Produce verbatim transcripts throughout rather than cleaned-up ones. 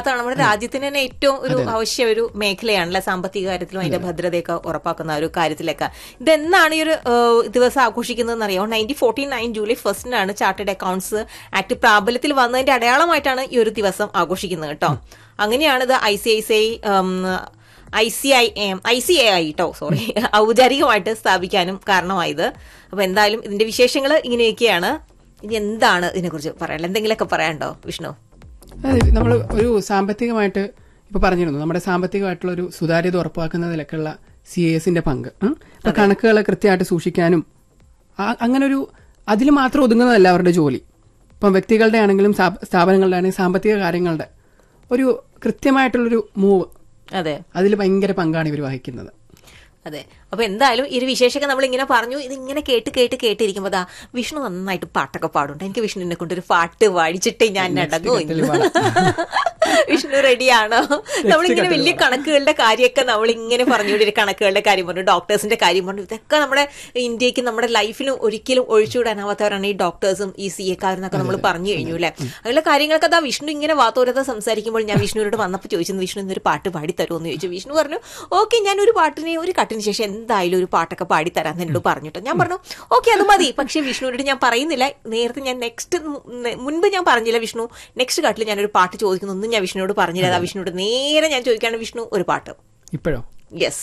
ഉത്തരവാദിത്തമാണ്. നമ്മുടെ രാജ്യത്തിന് തന്നെ ഏറ്റവും ഒരു ആവശ്യ ഒരു മേഖലയാണല്ലേ സാമ്പത്തിക കാര്യത്തിലും അതിന്റെ ഭദ്രതയൊക്കെ ഉറപ്പാക്കുന്ന ഒരു കാര്യത്തിലൊക്കെ. ഇതെന്നാണ് ഈ ഒരു ദിവസം ആഘോഷിക്കുന്നതെന്ന് അറിയാമോ? Nineteen forty nine July ഫസ്റ്റിനാണ് chartered accounts act പ്രാബല്യത്തിൽ വന്നതിന്റെ അടയാളമായിട്ടാണ് ഈ ഒരു ദിവസം ആഘോഷിക്കുന്നത് കേട്ടോ. അങ്ങനെയാണ് ഇത് I C I C I I C I I C A I കേട്ടോ സോറി ഔപചാരികമായിട്ട് സ്ഥാപിക്കാനും കാരണമായത്. അപ്പൊ എന്തായാലും ഇതിന്റെ വിശേഷങ്ങൾ ഇങ്ങനെയൊക്കെയാണ്. ഇനി എന്താണ് ഇതിനെക്കുറിച്ച് പറയാനുള്ളത്? എന്തെങ്കിലുമൊക്കെ പറയാനുണ്ടോ വിഷ്ണു? നമ്മൾ ഒരു സാമ്പത്തികമായിട്ട് ഇപ്പൊ പറഞ്ഞിരുന്നു, നമ്മുടെ സാമ്പത്തികമായിട്ടുള്ള ഒരു സുതാര്യത ഉറപ്പാക്കുന്നതിലൊക്കെയുള്ള സി എ എസിന്റെ പങ്ക്. അപ്പൊ കണക്കുകൾ കൃത്യമായിട്ട് സൂക്ഷിക്കാനും അങ്ങനെ ഒരു അതിൽ മാത്രം ഒതുങ്ങുന്നതല്ല അവരുടെ ജോലി. ഇപ്പം വ്യക്തികളുടെ ആണെങ്കിലും സ്ഥാപനങ്ങളുടെ ആണെങ്കിലും സാമ്പത്തിക കാര്യങ്ങളുടെ ഒരു കൃത്യമായിട്ടുള്ളൊരു മൂവ്, അതെ, അതിൽ ഭയങ്കര പങ്കാണ് ഇവർ വഹിക്കുന്നത്. അതെ. അപ്പൊ എന്തായാലും ഈ ഒരു വിശേഷമൊക്കെ നമ്മൾ ഇങ്ങനെ പറഞ്ഞു. ഇതിങ്ങനെ കേട്ട് കേട്ട് കേട്ടിരിക്കുമ്പോ ദാ വിഷ്ണു നന്നായിട്ട് പാട്ടൊക്കെ പാടുണ്ട്. എനിക്ക് വിഷ്ണുവിനെ കൊണ്ടൊരു പാട്ട് പാടിച്ചിട്ടേ ഞാൻ നടന്നു. വിഷ്ണു റെഡിയാണോ? നമ്മളിങ്ങനെ വലിയ കണക്കുകളുടെ കാര്യമൊക്കെ നമ്മളിങ്ങനെ പറഞ്ഞുകൊണ്ടിരിക്കും. കണക്കുകളുടെ കാര്യം പറഞ്ഞു, ഡോക്ടേഴ്സിന്റെ കാര്യം പറഞ്ഞു. ഇതൊക്കെ നമ്മുടെ ഇന്ത്യക്ക് നമ്മുടെ ലൈഫിലും ഒരിക്കലും ഒഴിച്ചുവിടാനാവാത്തവരാണ് ഈ ഡോക്ടേഴ്സും ഈ സി എക്കാരെന്നൊക്കെ നമ്മൾ പറഞ്ഞു കഴിഞ്ഞു അല്ലേ. അതിലുള്ള കാര്യങ്ങളൊക്കെ അതാ വിഷ്ണു ഇങ്ങനെ വാത്തോരത്തെ സംസാരിക്കുമ്പോൾ ഞാൻ വിഷ്ണുവിനോട് വന്നപ്പോൾ ചോദിച്ചു, വിഷ്ണു ഇന്നൊരു പാട്ട് പാടി തരുമോ എന്ന് ചോദിച്ചു. വിഷ്ണു പറഞ്ഞു ഓക്കെ, ഞാൻ ഒരു പാട്ടിനെ ഒരു കട്ടിന് ശേഷം എന്തായാലും ഒരു പാട്ടൊക്കെ പാടി തരാമെന്ന് എന്നോട് പറഞ്ഞിട്ട് ഞാൻ പറഞ്ഞു ഓക്കെ അത് മതി. പക്ഷെ വിഷ്ണുവിനോട് ഞാൻ പറയുന്നില്ല. നേരത്തെ ഞാൻ നെക്സ്റ്റ് മുൻപ് ഞാൻ പറഞ്ഞില്ല വിഷ്ണു നെക്സ്റ്റ് കാട്ടിൽ ഞാനൊരു പാട്ട് ചോദിക്കുന്നൊന്നും ഞാൻ വിഷ്ണുവിനോട് പറഞ്ഞില്ല. അതാ വിഷ്ണുവിനോട് നേരെ ഞാൻ ചോദിക്കാണ്, വിഷ്ണു ഒരു പാട്ട് ഇപ്പോഴോ? യെസ്.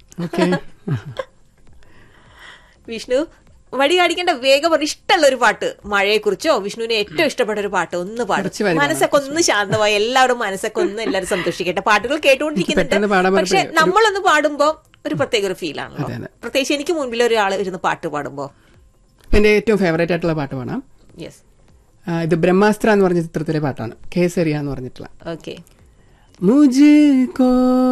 വിഷ്ണു വടി കാണിക്കേണ്ട, വേഗം പറഞ്ഞു ഇഷ്ടമുള്ള ഒരു പാട്ട്, മഴയെ കുറിച്ചോ വിഷ്ണുവിന് ഏറ്റവും ഇഷ്ടപ്പെട്ട ഒരു പാട്ട് ഒന്ന് പാടും. മനസ്സൊക്കെ ഒന്ന് ശാന്തമായി, എല്ലാവരും മനസ്സൊക്കെ ഒന്ന് എല്ലാവരും സന്തോഷിക്കട്ടെ. പാട്ടുകൾ കേട്ടുകൊണ്ടിരിക്കുന്നുണ്ട്, പക്ഷെ നമ്മളൊന്ന് പാടുമ്പോ ഒരു പ്രത്യേക ഒരു ഫീൽ ആണല്ലോ. പ്രത്യേകിച്ച് എനിക്ക് മുൻപിൽ ഒരാൾ ഇരുന്ന് പാട്ട് പാടുമ്പോ. എന്റെ ഏറ്റവും ഫേവറേറ്റ് ആയിട്ടുള്ള പാട്ട് പാടാം. യെസ്. ഇത് ബ്രഹ്മാസ്ത്ര എന്ന് പറഞ്ഞ ചിത്രത്തിലെ പാട്ടാണ്, കേസരിയ എന്ന് പറഞ്ഞിട്ടുള്ള. ഓക്കെ. മുझको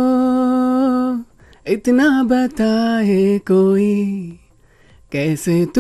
इतना बताए कोई कैसे